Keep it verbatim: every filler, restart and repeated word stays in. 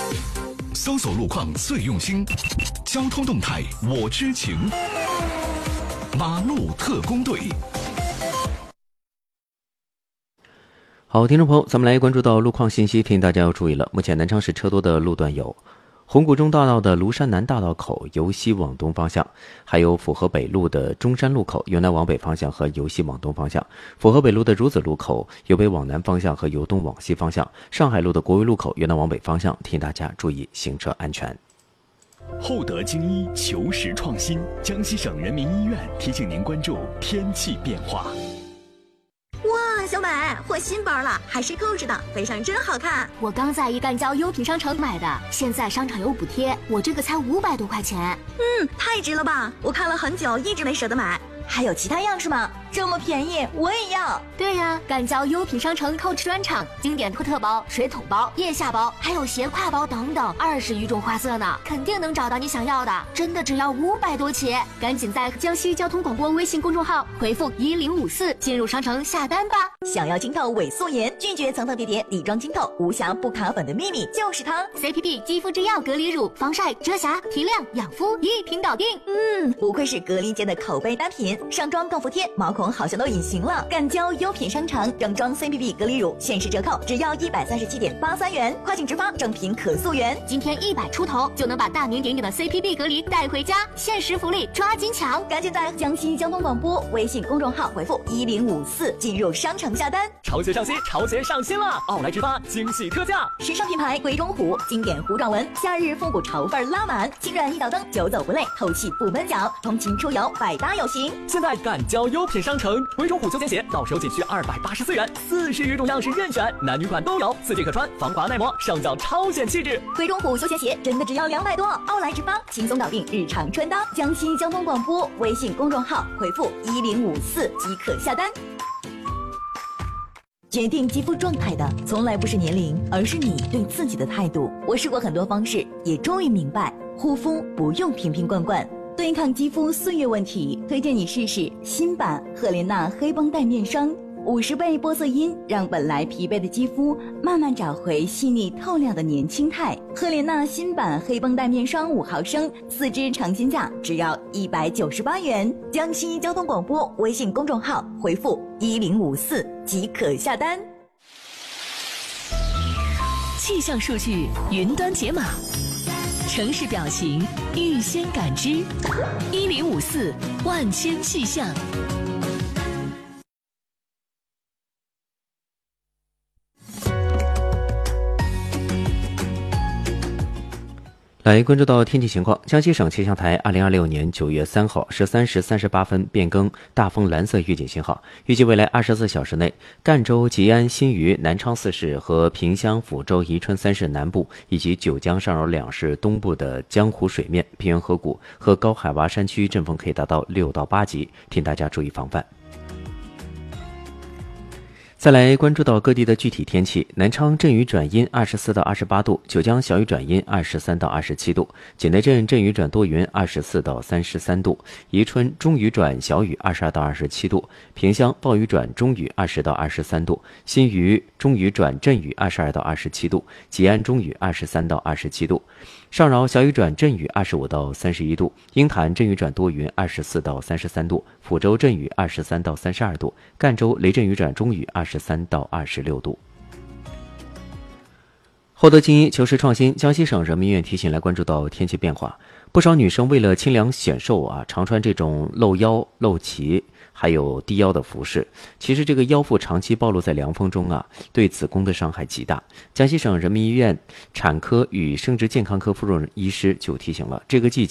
搜索路况最用心，交通动态我知情。马路特工队。 好，听众朋友，咱们来关注到路况信息，提醒大家要注意了。目前南昌市车多的路段有红谷中大道的庐山南大道口由西往东方向，还有府河北路的中山路口由南往北方向和由西往东方向，府河北路的孺子路口由北往南方向和由东往西方向，上海路的国威路口由南往北方向，提醒大家注意行车安全。 厚德精医，求实创新。江西省人民医院提醒您关注天气变化。 哇，小美，换新包了，还是购置的，背上真好看。 我刚在一干交优品商城买的，现在商场有补贴，我这个才五百多块钱。 嗯，太值了吧！我看了很久，一直没舍得买。还有其他样式吗？这么便宜，我也要。 对呀，干交优品商城购置专场，经典托特包、水桶包、腋下包，还有斜挎包等等，二十余种花色呢，肯定能找到你想要的。真的只要五百多起，赶紧在江西交通广播微信公众号回复一零五四进入商城下单吧。 想要晶透伪素颜，拒绝层层叠叠底妆晶透，无瑕不卡粉的秘密就是它 C P B 肌肤之钥隔离乳，防晒、遮瑕、提亮、养肤一瓶搞定。 嗯，不愧是隔离间的口碑单品，上妆更服帖，毛孔好像都隐形了。干胶优品商城正装 C P B 隔离乳限时折扣，只要一百三十七点八三元，快请直发，正品可溯源。 今天一百出头就能把大名鼎鼎的 C P B 隔离带回家，限时福利，抓紧抢！ 赶紧在江西交通广播微信公众号回复一零五四进入商城下单。 潮鞋上新，潮鞋上新了！奥莱直发惊喜特价， 时尚品牌贵中虎，经典糊状纹，夏日复古潮范拉满，轻软一脚蹬，久走不累，透气不闷脚，通勤出游百搭有型。 现在干交优品商城，贵中虎休闲鞋到手仅需二百八十四元，四十余种样式任选，男女款都有，四季可穿，防滑耐磨，上脚超显气质。 贵中虎休闲鞋真的只要两百多，奥莱直发轻松搞定日常穿搭。江西交通广播微信公众号回复一零五四即可下单。决定肌肤状态的从来不是年龄，而是你对自己的态度。我试过很多方式，也终于明白，护肤不用瓶瓶罐罐。对抗肌肤岁月问题，推荐你试试新版赫莲娜黑绷带面霜，五十倍玻色因让本来疲惫的肌肤慢慢找回细腻透亮的年轻态。赫莲娜新版黑绷带面霜五毫升，四支尝鲜价只要一百九十八元。江西交通广播微信公众号回复一零五四即可下单。 气象数据云端解码，城市表情预先感知，一零五四万千气象。 来关注到天气情况，江西省气象台二零二六年九月三号十三时三十八分变更大风蓝色预警信号，预计未来二十四小时内，赣州、吉安、新余、南昌四市和萍乡、抚州、宜春三市南部以及九江上饶两市东部的江湖水面、平原河谷和高海拔山区阵风可以达到六到八级，请大家注意防范。再来关注到各地的具体天气，南昌阵雨转阴二十四到二十八度，九江小雨转阴二十三到二十七度，景德镇阵雨转多云二十四到三十三度，宜春中雨转小雨二十二到二十七度，萍乡暴雨转中雨二十到二十三度，新余中雨转阵雨二十二到二十七度，吉安中雨二十三到二十七度，上饶小雨转阵雨二十五到三十一度，鹰潭阵雨转多云二十四到三十三度，抚州阵雨二十三到三十二度，赣州雷阵雨转中雨二十三到二十六度。厚德精医，求实创新，江西省人民医院提醒来关注到天气变化。不少女生为了清凉显瘦啊，常穿这种露腰、露脐还有低腰的服饰，其实这个腰腹长期暴露在凉风中啊，对子宫的伤害极大。江西省人民医院产科与生殖健康科副主任医师就提醒了，这个季节